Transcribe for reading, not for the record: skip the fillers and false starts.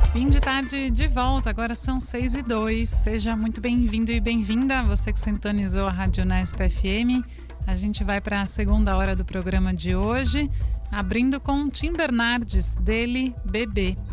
Fim de tarde de volta, agora são 6h02. Seja muito bem-vindo e bem-vinda, você que sintonizou a Rádio Unesp FM. A gente vai para a segunda hora do programa de hoje, abrindo com Tim Bernardes, dele, Bebê.